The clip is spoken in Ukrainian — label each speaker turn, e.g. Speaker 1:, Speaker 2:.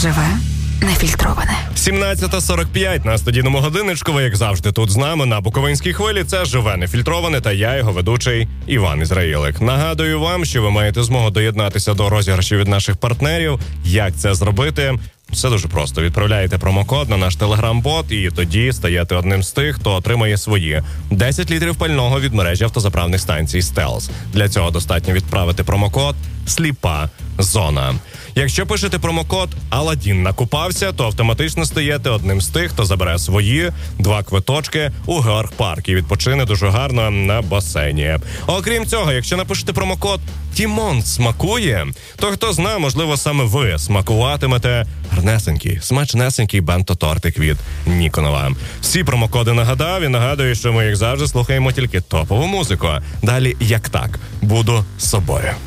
Speaker 1: Живе нефільтроване.
Speaker 2: 17:45 на студійному годинничку. Ви, як завжди, тут з нами на Буковинській хвилі. Це «Живе нефільтроване» та я, його ведучий Іван Ізраїлик. Нагадую вам, що ви маєте змогу доєднатися до розіграшів від наших партнерів. Як це зробити? Все дуже просто. Відправляєте промокод на наш телеграм-бот і тоді стаєте одним з тих, хто отримає свої 10 літрів пального від мережі автозаправних станцій «Стелс». Для цього достатньо відправити промокод «Сліпа зона». Якщо пишете промокод «Аладдін накупався», то автоматично стаєте одним з тих, хто забере свої 2 квиточки у Георг-парк і відпочине дуже гарно на басейні. Окрім цього, якщо напишете промокод «Тімон смакує», то хто знає, можливо, саме ви смакуватимете гарнесенький, смачнесенький бенто-тортик від Ніконова. Всі промокоди нагадав і нагадую, що ми, як завжди, слухаємо тільки топову музику. Далі «Як так? Буду собою».